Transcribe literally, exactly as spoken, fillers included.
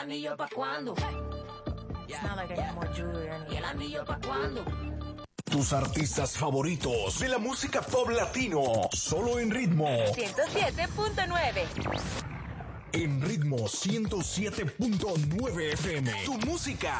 anillo pa' cuándo? It's not like I need more jewelry or anything. ¿Y el anillo pa' cuándo? Tus artistas favoritos de la música pop latino, solo en Ritmo. ciento siete punto nueve. En Ritmo ciento siete punto nueve F M. Tu música